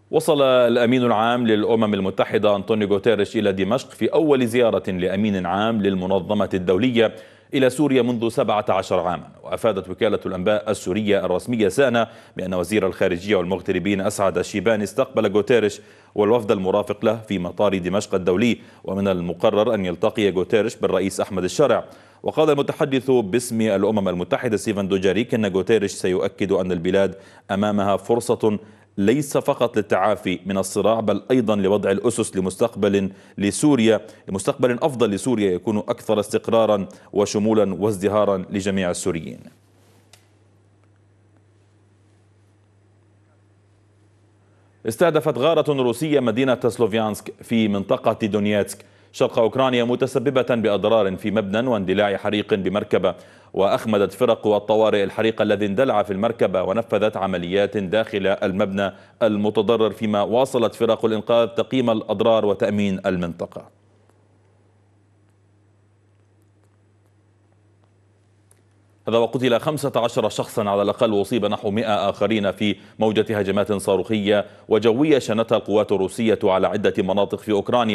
وصل الأمين العام للأمم المتحدة أنطونيو غوتيريش إلى دمشق في أول زيارة لأمين عام للمنظمة الدولية إلى سوريا منذ 17 عاما. وأفادت وكالة الأنباء السورية الرسمية سانا بأن وزير الخارجية والمغتربين أسعد الشيباني استقبل غوتيريش والوفد المرافق له في مطار دمشق الدولي، ومن المقرر أن يلتقي غوتيريش بالرئيس أحمد الشرع. وقال المتحدث باسم الأمم المتحدة ستيفن دوجاريك أن غوتيريش سيؤكد أن البلاد أمامها فرصة ليس فقط للتعافي من الصراع، بل أيضا لوضع الأسس لمستقبل أفضل لسوريا يكون أكثر استقرارا وشمولا وازدهارا لجميع السوريين. استهدفت غارة روسية مدينة سلوفيانسك في منطقة دونيتسك شرق أوكرانيا متسببة بأضرار في مبنى واندلاع حريق بمركبة، وأخمدت فرق الطوارئ الحريق الذي اندلع في المركبة ونفذت عمليات داخل المبنى المتضرر، فيما واصلت فرق الإنقاذ تقييم الأضرار وتأمين المنطقة. هذا وقتل 15 شخصا على الأقل، وأصيب نحو 100 آخرين في موجة هجمات صاروخية وجوية شنتها القوات الروسية على عدة مناطق في أوكرانيا.